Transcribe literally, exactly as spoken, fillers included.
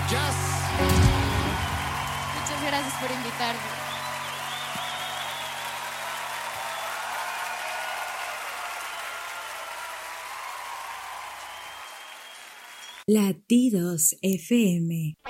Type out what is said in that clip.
Jazz. Muchas gracias por invitarme. Latidos F M.